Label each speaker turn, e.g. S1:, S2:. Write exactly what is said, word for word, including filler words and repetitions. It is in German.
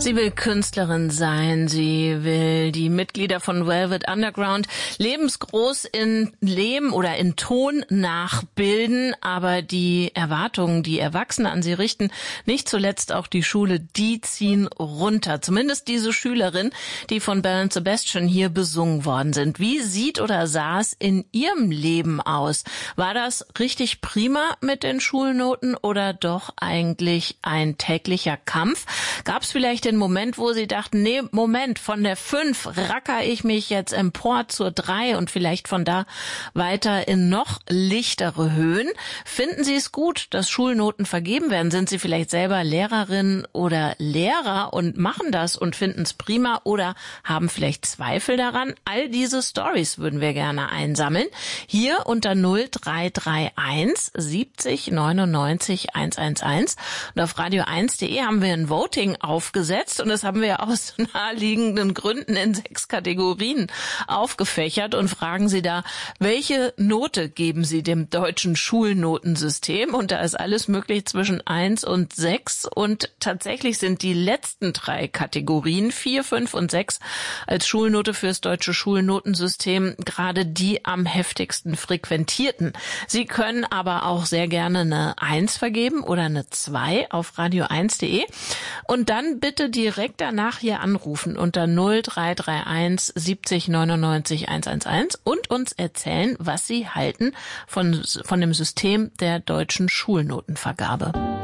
S1: Sie will Künstlerin sein, sie will die Mitglieder von Velvet Underground lebensgroß in Lehm oder in Ton nachbilden, aber die Erwartungen, die Erwachsene an sie richten, nicht zuletzt auch die Schule, die ziehen runter. Zumindest diese Schülerin, die von Belle und Sebastian hier besungen worden sind. Wie sieht oder sah es in ihrem Leben aus? War das richtig prima mit den Schulnoten oder doch eigentlich ein täglicher Kampf? Gab es vielleicht den Moment, wo Sie dachten, nee, Moment, von der fünf racker ich mich jetzt empor zur drei und vielleicht von da weiter in noch lichtere Höhen? Finden Sie es gut, dass Schulnoten vergeben werden? Sind Sie vielleicht selber Lehrerin oder Lehrer und machen das und finden es prima oder haben vielleicht Zweifel daran? All diese Stories würden wir gerne einsammeln. Hier unter null drei drei eins siebzig neunundneunzig hunderteins und auf radio eins punkt de haben wir ein Voting aufgesetzt und das haben wir aus naheliegenden Gründen in sechs Kategorien aufgefächert und fragen Sie da, welche Note geben Sie dem deutschen Schulnotensystem? Und da ist alles möglich zwischen eins und sechs und tatsächlich sind die letzten drei Kategorien, vier, fünf und sechs, als Schulnote fürs deutsche Schulnotensystem gerade die am heftigsten frequentierten. Sie können aber auch sehr gerne eine eins vergeben oder eine zwei auf radio eins punkt de und dann bitte direkt danach hier anrufen unter null drei drei eins siebzig neunundneunzig hunderteins und uns erzählen, was Sie halten von, von dem System der deutschen Schulnotenvergabe.